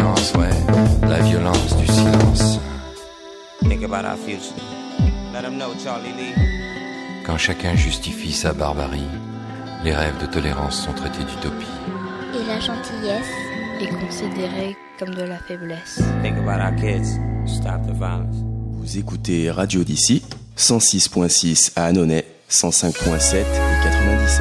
silence, ouais, la violence du silence. Think about our future. Let them know, Charlie Lee. Quand chacun justifie sa barbarie, les rêves de tolérance sont traités d'utopie. Et la gentillesse est considérée comme de la faiblesse. Think about our kids. Stop the violence. Vous écoutez Radio d'ici, 106.6 à Annonay, 105.7 et 97.